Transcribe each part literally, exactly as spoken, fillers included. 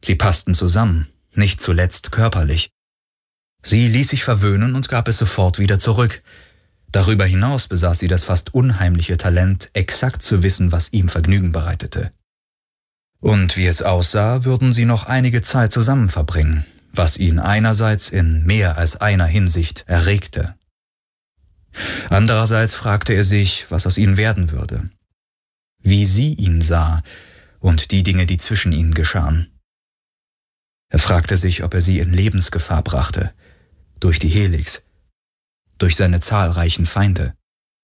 Sie passten zusammen, nicht zuletzt körperlich. Sie ließ sich verwöhnen und gab es sofort wieder zurück. Darüber hinaus besaß sie das fast unheimliche Talent, exakt zu wissen, was ihm Vergnügen bereitete. Und wie es aussah, würden sie noch einige Zeit zusammen verbringen, was ihn einerseits in mehr als einer Hinsicht erregte. Andererseits fragte er sich, was aus ihnen werden würde, wie sie ihn sah und die Dinge, die zwischen ihnen geschahen. Er fragte sich, ob er sie in Lebensgefahr brachte, durch die Helix, durch seine zahlreichen Feinde.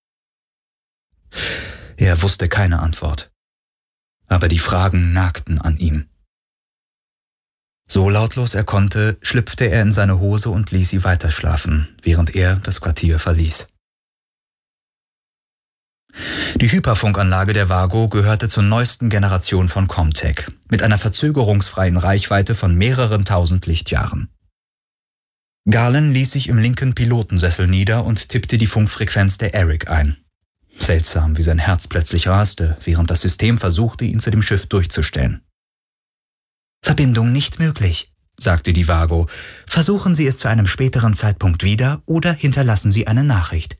Er wusste keine Antwort, aber die Fragen nagten an ihm. So lautlos er konnte, schlüpfte er in seine Hose und ließ sie weiterschlafen, während er das Quartier verließ. Die Hyperfunkanlage der Vago gehörte zur neuesten Generation von Comtech, mit einer verzögerungsfreien Reichweite von mehreren tausend Lichtjahren. Galen ließ sich im linken Pilotensessel nieder und tippte die Funkfrequenz der Eric ein. Seltsam, wie sein Herz plötzlich raste, während das System versuchte, ihn zu dem Schiff durchzustellen. »Verbindung nicht möglich«, sagte die Vago. »Versuchen Sie es zu einem späteren Zeitpunkt wieder oder hinterlassen Sie eine Nachricht.«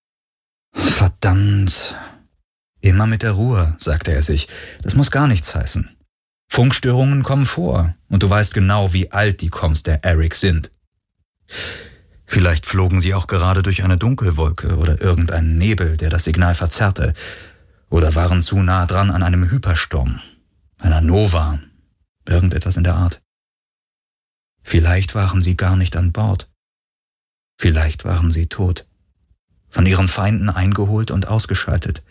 »Verdammt. Immer mit der Ruhe«, sagte er sich. »Das muss gar nichts heißen. Funkstörungen kommen vor und du weißt genau, wie alt die Comms der Eric sind. Vielleicht flogen sie auch gerade durch eine Dunkelwolke oder irgendeinen Nebel, der das Signal verzerrte, oder waren zu nah dran an einem Hypersturm, einer Nova, irgendetwas in der Art. Vielleicht waren sie gar nicht an Bord. Vielleicht waren sie tot, von ihren Feinden eingeholt und ausgeschaltet.«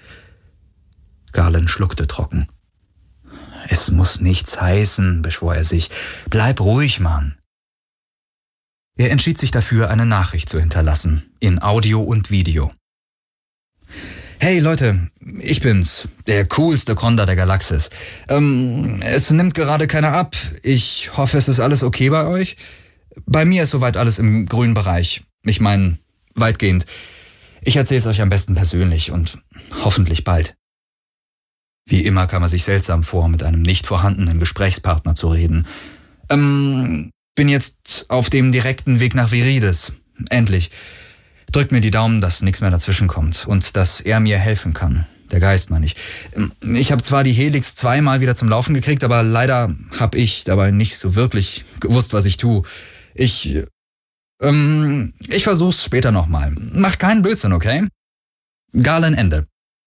Galen schluckte trocken. »Es muss nichts heißen«, beschwor er sich. »Bleib ruhig, Mann.« Er entschied sich dafür, eine Nachricht zu hinterlassen, in Audio und Video. »Hey Leute, ich bin's, der coolste Konda der Galaxis. Ähm, es nimmt gerade keiner ab. Ich hoffe, es ist alles okay bei euch. Bei mir ist soweit alles im grünen Bereich. Ich meine, weitgehend. Ich erzähle es euch am besten persönlich und hoffentlich bald.« Wie immer kam er sich seltsam vor, mit einem nicht vorhandenen Gesprächspartner zu reden. »Ähm, bin jetzt auf dem direkten Weg nach Virides. Endlich. Drückt mir die Daumen, dass nichts mehr dazwischen kommt und dass er mir helfen kann. Der Geist, meine ich. Ich habe zwar die Helix zweimal wieder zum Laufen gekriegt, aber leider habe ich dabei nicht so wirklich gewusst, was ich tue. Ich, ähm, ich versuch's später nochmal. Macht keinen Blödsinn, okay? Galen Ende.«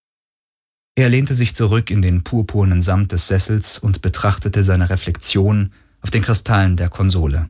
Er lehnte sich zurück in den purpurnen Samt des Sessels und betrachtete seine Reflexion auf den Kristallen der Konsole.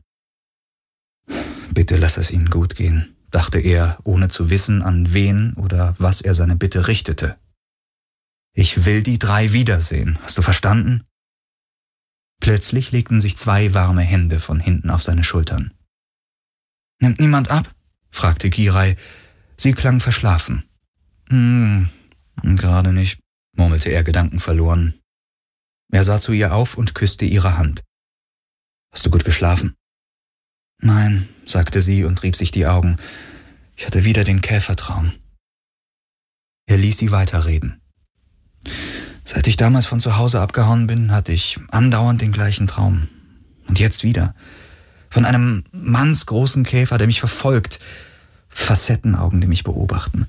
»Bitte lass es ihnen gut gehen«, dachte er, ohne zu wissen, an wen oder was er seine Bitte richtete. »Ich will die drei wiedersehen, hast du verstanden?« Plötzlich legten sich zwei warme Hände von hinten auf seine Schultern. »Nimmt niemand ab?« fragte Giray. Sie klang verschlafen. »Hm, gerade nicht«, murmelte er gedankenverloren. Er sah zu ihr auf und küsste ihre Hand. »Hast du gut geschlafen?« »Nein«, sagte sie und rieb sich die Augen. »Ich hatte wieder den Käfertraum.« Er ließ sie weiterreden. »Seit ich damals von zu Hause abgehauen bin, hatte ich andauernd den gleichen Traum. Und jetzt wieder. Von einem mannsgroßen Käfer, der mich verfolgt. Facettenaugen, die mich beobachten.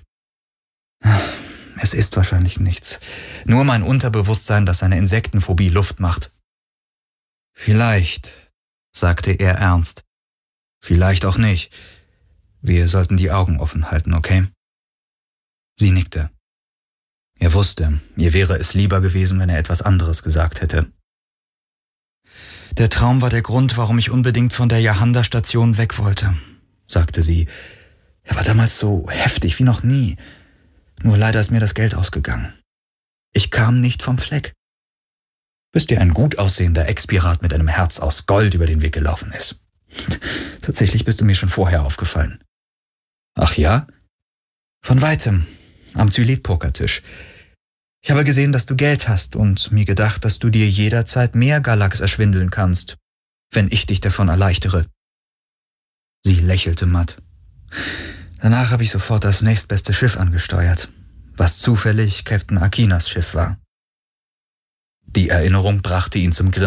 Es ist wahrscheinlich nichts. Nur mein Unterbewusstsein, das seine Insektenphobie Luft macht.« »Vielleicht«, sagte er ernst. »Vielleicht auch nicht. Wir sollten die Augen offen halten, okay?« Sie nickte. Er wusste, ihr wäre es lieber gewesen, wenn er etwas anderes gesagt hätte. »Der Traum war der Grund, warum ich unbedingt von der Yahanda-Station weg wollte«, sagte sie. »Er war damals so heftig wie noch nie. Nur leider ist mir das Geld ausgegangen. Ich kam nicht vom Fleck. Bis dir ein gut aussehender Ex-Pirat mit einem Herz aus Gold über den Weg gelaufen ist. Tatsächlich bist du mir schon vorher aufgefallen.« »Ach ja?« »Von weitem, am Zylit-Pokertisch. Ich habe gesehen, dass du Geld hast und mir gedacht, dass du dir jederzeit mehr Galax erschwindeln kannst, wenn ich dich davon erleichtere.« Sie lächelte matt. »Danach habe ich sofort das nächstbeste Schiff angesteuert, was zufällig Captain Akinas Schiff war.« Die Erinnerung brachte ihn zum Grinsen.